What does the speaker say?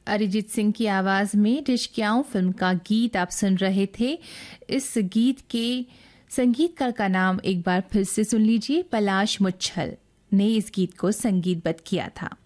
अरिजीत सिंह की आवाज में डिशक्याओं फिल्म का गीत आप सुन रहे थे। इस गीत के संगीतकार का नाम एक बार फिर से सुन लीजिए। पलाश मुच्छल ने इस गीत को संगीतबद्ध किया था।